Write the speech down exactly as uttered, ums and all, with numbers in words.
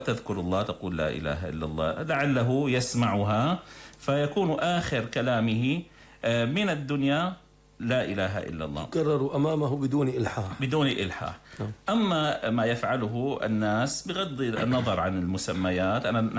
تذكر الله، تقول لا إله إلا الله، لعله يسمعها فيكون آخر كلامه من الدنيا لا إله إلا الله، تكرر أمامه بدون إلحاح بدون إلحاح. أما ما يفعله الناس بغض النظر عن المسميات، أنا